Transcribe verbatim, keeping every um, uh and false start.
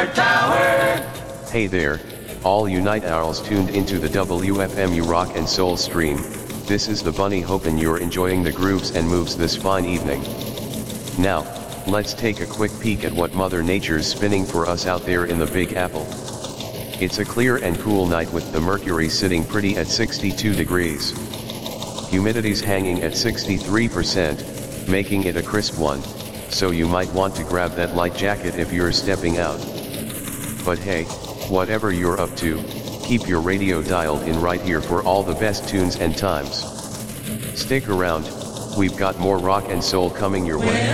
Alert Tower! Hey there, all you night owls tuned into the W F M U Rock and Soul stream. This is the Bunny, hoping you're enjoying the grooves and moves this fine evening. Now, let's take a quick peek at what Mother Nature's spinning for us out there in the Big Apple. It's a clear and cool night with the mercury sitting pretty at sixty-two degrees. Humidity's hanging at sixty-three percent, making it a crisp one, so you might want to grab that light jacket if you're stepping out. But hey, whatever you're up to, keep your radio dialed in right here for all the best tunes and times. Stick around, we've got more rock and soul coming your way.